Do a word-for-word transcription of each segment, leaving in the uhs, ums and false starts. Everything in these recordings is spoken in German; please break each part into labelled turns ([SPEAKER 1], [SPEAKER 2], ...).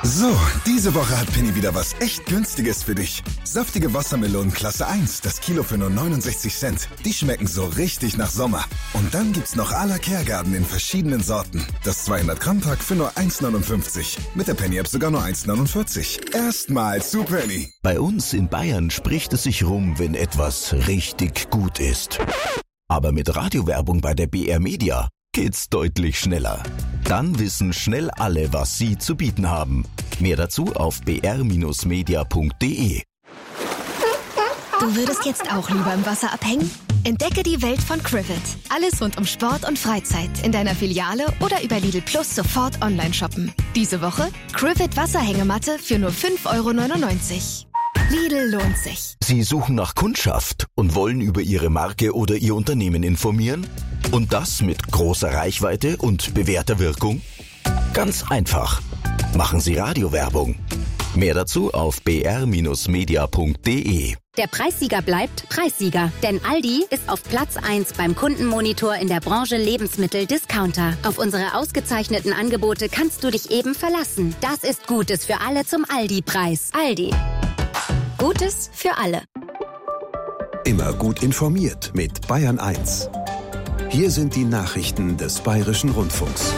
[SPEAKER 1] So, diese Woche hat Penny wieder was echt Günstiges für dich. Saftige Wassermelonen Klasse eins, das Kilo für nur neunundsechzig Cent. Die schmecken so richtig nach Sommer. Und dann gibt's noch à la Kergarten in verschiedenen Sorten. Das zweihundert Gramm Pack für nur eins neunundfünfzig. Mit der Penny-App sogar nur eins neunundvierzig. Erstmal zu Penny.
[SPEAKER 2] Bei uns in Bayern spricht es sich rum, wenn etwas richtig gut ist. Aber mit Radiowerbung bei der B R Media geht's deutlich schneller. Dann wissen schnell alle, was sie zu bieten haben. Mehr dazu auf b r Bindestrich media punkt d e.
[SPEAKER 3] Du würdest jetzt auch lieber im Wasser abhängen? Entdecke die Welt von Crivet. Alles rund um Sport und Freizeit in deiner Filiale oder über Lidl Plus sofort online shoppen. Diese Woche Crivet Wasserhängematte für nur fünf Euro neunundneunzig. Lidl lohnt sich.
[SPEAKER 2] Sie suchen nach Kundschaft und wollen über Ihre Marke oder Ihr Unternehmen informieren? Und das mit großer Reichweite und bewährter Wirkung? Ganz einfach. Machen Sie Radiowerbung. Mehr dazu auf b r Bindestrich media punkt d e.
[SPEAKER 4] Der Preissieger bleibt Preissieger, denn Aldi ist auf Platz eins beim Kundenmonitor in der Branche Lebensmittel-Discounter. Auf unsere ausgezeichneten Angebote kannst du dich eben verlassen. Das ist Gutes für alle zum Aldi-Preis. Aldi. Gutes für alle.
[SPEAKER 5] Immer gut informiert mit Bayern eins. Hier sind die Nachrichten des Bayerischen Rundfunks.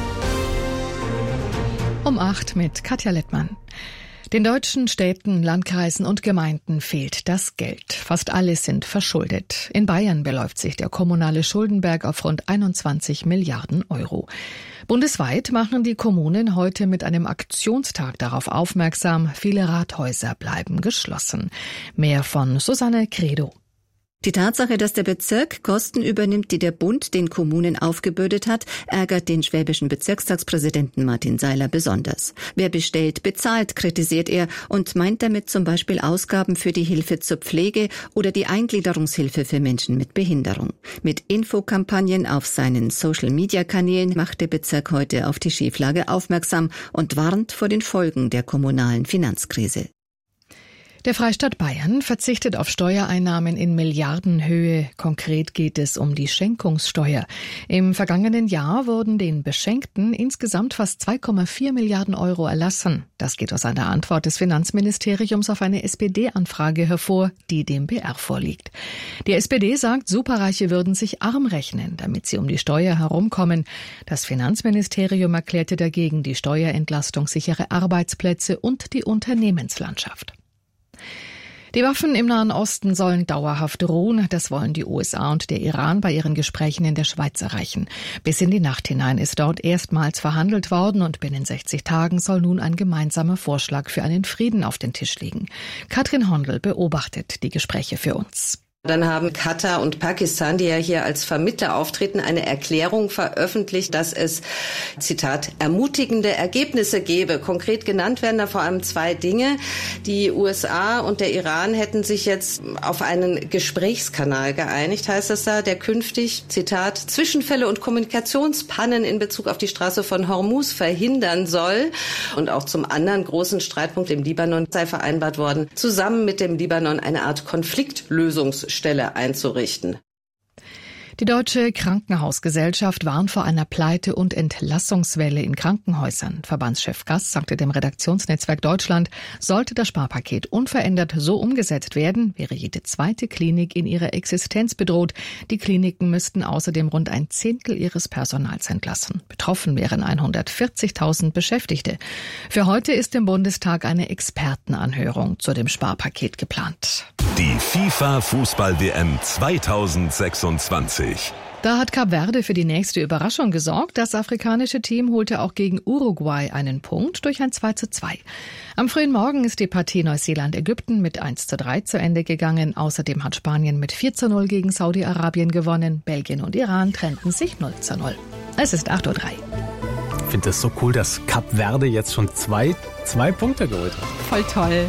[SPEAKER 6] Um acht mit Katja Lettmann. Den deutschen Städten, Landkreisen und Gemeinden fehlt das Geld. Fast alle sind verschuldet. In Bayern beläuft sich der kommunale Schuldenberg auf rund einundzwanzig Milliarden Euro. Bundesweit machen die Kommunen heute mit einem Aktionstag darauf aufmerksam, viele Rathäuser bleiben geschlossen. Mehr von Susanne Credo.
[SPEAKER 7] Die Tatsache, dass der Bezirk Kosten übernimmt, die der Bund den Kommunen aufgebürdet hat, ärgert den schwäbischen Bezirkstagspräsidenten Martin Seiler besonders. Wer bestellt, bezahlt, kritisiert er und meint damit zum Beispiel Ausgaben für die Hilfe zur Pflege oder die Eingliederungshilfe für Menschen mit Behinderung. Mit Infokampagnen auf seinen Social-Media-Kanälen macht der Bezirk heute auf die Schieflage aufmerksam und warnt vor den Folgen der kommunalen Finanzkrise.
[SPEAKER 6] Der Freistaat Bayern verzichtet auf Steuereinnahmen in Milliardenhöhe. Konkret geht es um die Schenkungssteuer. Im vergangenen Jahr wurden den Beschenkten insgesamt fast zwei Komma vier Milliarden Euro erlassen. Das geht aus einer Antwort des Finanzministeriums auf eine S P D-Anfrage hervor, die dem B R vorliegt. Die S P D sagt, Superreiche würden sich arm rechnen, damit sie um die Steuer herumkommen. Das Finanzministerium erklärte dagegen, die Steuerentlastung sichere Arbeitsplätze und die Unternehmenslandschaft. Die Waffen im Nahen Osten sollen dauerhaft ruhen. Das wollen die U S A und der Iran bei ihren Gesprächen in der Schweiz erreichen. Bis in die Nacht hinein ist dort erstmals verhandelt worden und binnen sechzig Tagen soll nun ein gemeinsamer Vorschlag für einen Frieden auf den Tisch liegen. Katrin Hondel beobachtet die Gespräche für uns.
[SPEAKER 8] Dann haben Katar und Pakistan, die ja hier als Vermittler auftreten, eine Erklärung veröffentlicht, dass es, Zitat, ermutigende Ergebnisse gebe. Konkret genannt werden da vor allem zwei Dinge. Die U S A und der Iran hätten sich jetzt auf einen Gesprächskanal geeinigt, heißt es da, der künftig, Zitat, Zwischenfälle und Kommunikationspannen in Bezug auf die Straße von Hormuz verhindern soll. Und auch zum anderen großen Streitpunkt im Libanon sei vereinbart worden, zusammen mit dem Libanon eine Art Konfliktlösungs Stelle einzurichten.
[SPEAKER 6] Die Deutsche Krankenhausgesellschaft warnt vor einer Pleite- und Entlassungswelle in Krankenhäusern. Verbandschef Gass sagte dem Redaktionsnetzwerk Deutschland, sollte das Sparpaket unverändert so umgesetzt werden, wäre jede zweite Klinik in ihrer Existenz bedroht. Die Kliniken müssten außerdem rund ein Zehntel ihres Personals entlassen. Betroffen wären hundertvierzigtausend Beschäftigte. Für heute ist im Bundestag eine Expertenanhörung zu dem Sparpaket geplant.
[SPEAKER 9] Die FIFA-Fußball-W M zweitausendsechsundzwanzig.
[SPEAKER 6] Da hat Kap Verde für die nächste Überraschung gesorgt. Das afrikanische Team holte auch gegen Uruguay einen Punkt durch ein zwei zu zwei. Am frühen Morgen ist die Partie Neuseeland-Ägypten mit eins zu drei zu Ende gegangen. Außerdem hat Spanien mit vier zu null gegen Saudi-Arabien gewonnen. Belgien und Iran trennten sich null zu null. Es ist acht Uhr drei.
[SPEAKER 10] Ich finde es so cool, dass Kap Verde jetzt schon zwei, zwei Punkte geholt hat.
[SPEAKER 6] Voll toll.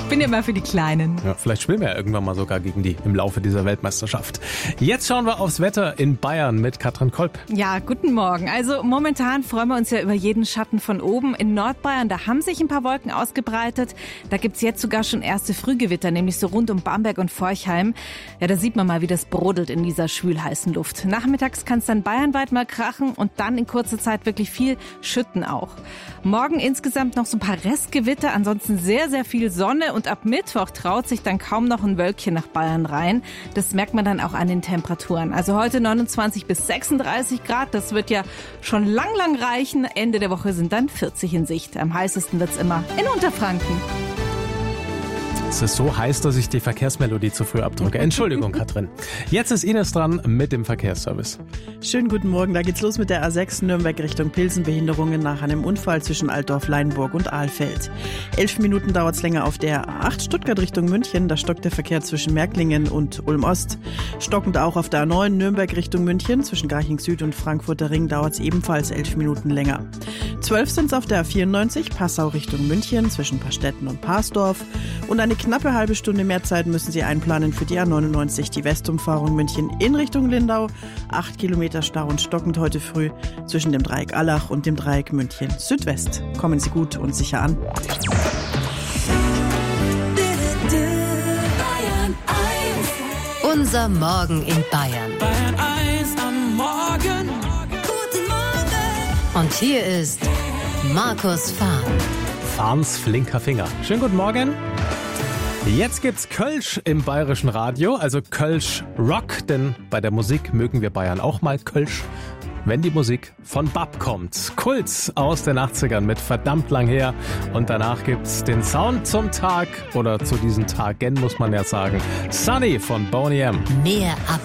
[SPEAKER 10] bin ja immer für die Kleinen.
[SPEAKER 11] Ja, vielleicht spielen wir ja irgendwann mal sogar gegen die im Laufe dieser Weltmeisterschaft. Jetzt schauen wir aufs Wetter in Bayern mit Katrin Kolb.
[SPEAKER 10] Ja, guten Morgen. Also momentan freuen wir uns ja über jeden Schatten von oben. In Nordbayern, da haben sich ein paar Wolken ausgebreitet. Da gibt's jetzt sogar schon erste Frühgewitter, nämlich so rund um Bamberg und Forchheim. Ja, da sieht man mal, wie das brodelt in dieser schwülheißen Luft. Nachmittags kann es dann bayernweit mal krachen und dann in kurzer Zeit wirklich viel schütten auch. Morgen insgesamt noch so ein paar Restgewitter, ansonsten sehr, sehr viel Sonne und ab Mittwoch traut sich dann kaum noch ein Wölkchen nach Bayern rein. Das merkt man dann auch an den Temperaturen. Also heute neunundzwanzig bis sechsunddreißig Grad, das wird ja schon lang, lang reichen. Ende der Woche sind dann vierzig in Sicht. Am heißesten wird's immer in Unterfranken.
[SPEAKER 11] Es ist so heiß, dass ich die Verkehrsmelodie zu früh abdrücke. Entschuldigung, Katrin. Jetzt ist Ines dran mit dem Verkehrsservice.
[SPEAKER 12] Schönen guten Morgen. Da geht's los mit der A sechs Nürnberg Richtung Pilsen. Behinderungen nach einem Unfall zwischen Altdorf, Leinburg und Ahlfeld. Elf Minuten dauert's länger auf der A acht Stuttgart Richtung München. Da stockt der Verkehr zwischen Märklingen und Ulm-Ost. Stockend auch auf der A neun Nürnberg Richtung München. Zwischen Garching Süd und Frankfurter Ring dauert's ebenfalls elf Minuten länger. Zwölf sind's auf der A vierundneunzig Passau Richtung München zwischen Pastetten und Parsdorf. Und eine knappe halbe Stunde mehr Zeit müssen Sie einplanen für die A neunundneunzig, die Westumfahrung München in Richtung Lindau. Acht Kilometer Stau und stockend heute früh zwischen dem Dreieck Allach und dem Dreieck München Südwest. Kommen Sie gut und sicher an.
[SPEAKER 13] Unser Morgen in Bayern.
[SPEAKER 14] Bayern eins am Morgen.
[SPEAKER 13] Guten Morgen. Und hier ist Markus Fahn.
[SPEAKER 11] Fahns flinker Finger. Schönen guten Morgen. Jetzt gibt's Kölsch im bayerischen Radio, also Kölsch Rock, denn bei der Musik mögen wir Bayern auch mal Kölsch, wenn die Musik von Bab kommt. Kult aus den achtzigern mit verdammt lang her und danach gibt's den Sound zum Tag oder zu diesen Tagen, muss man ja sagen. Sunny von Boney M.
[SPEAKER 13] Mehr ab